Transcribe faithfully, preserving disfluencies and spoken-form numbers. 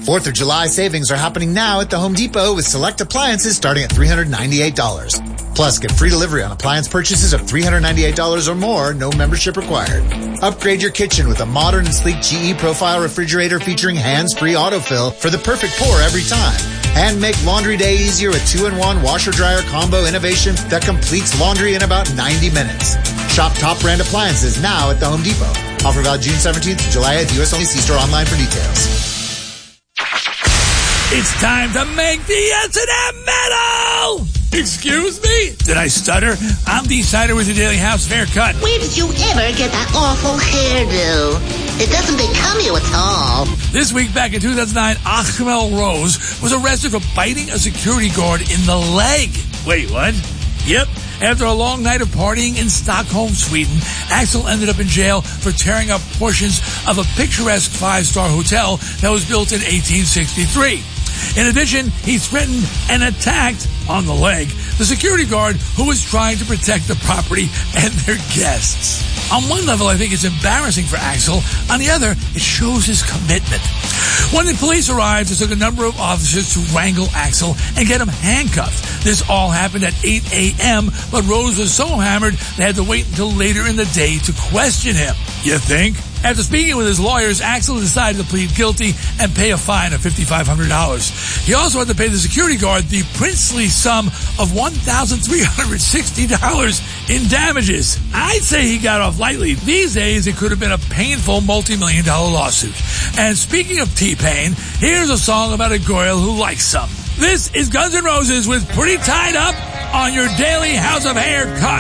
fourth of July savings are happening now at the Home Depot with select appliances starting at three hundred ninety-eight dollars. Plus, get free delivery on appliance purchases of three hundred ninety-eight dollars or more, no membership required. Upgrade your kitchen with a modern and sleek G E Profile refrigerator featuring hands-free autofill for the perfect pour every time. And make laundry day easier with two-in-one washer-dryer combo innovation that completes laundry in about ninety minutes. Shop top brand appliances now at the Home Depot. Offer valid June seventeenth to July eighth. U S only. See store online for details. It's time to make the S and M Metal! Excuse me? Did I stutter? I'm Dee Snider with the Daily House of Haircut. Where did you ever get that awful hairdo? It doesn't become you at all. This week, back in two thousand nine, Axel Rose was arrested for biting a security guard in the leg. Wait, what? Yep. After a long night of partying in Stockholm, Sweden, Axel ended up in jail for tearing up portions of a picturesque five-star hotel that was built in eighteen sixty-three. In addition, he threatened and attacked, on the leg, the security guard who was trying to protect the property and their guests. On one level, I think it's embarrassing for Axel. On the other, it shows his commitment. When the police arrived, it took a number of officers to wrangle Axel and get him handcuffed. This all happened at eight a.m., but Rose was so hammered they had to wait until later in the day to question him. You think? After speaking with his lawyers, Axel decided to plead guilty and pay a fine of five thousand five hundred dollars. He also had to pay the security guard the princely sum of one thousand three hundred sixty dollars in damages. I'd say he got off lightly. These days, it could have been a painful multi-million dollar lawsuit. And speaking of T-Pain, here's a song about a girl who likes some. This is Guns N' Roses with Pretty Tied Up on your Daily House of Haircut.